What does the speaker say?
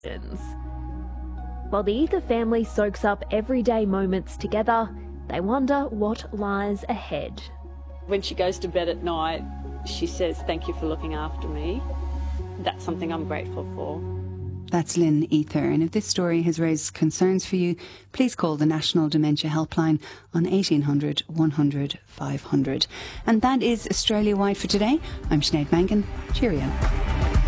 While the Ether family soaks up everyday moments together, they wonder what lies ahead. When she goes to bed at night, she says, "Thank you for looking after me." That's something I'm grateful for. That's Lynn Ether. And if this story has raised concerns for you, please call the National Dementia Helpline on 1800 100 500. And that is Australia Wide for today. I'm Sinead Mangan. Cheerio.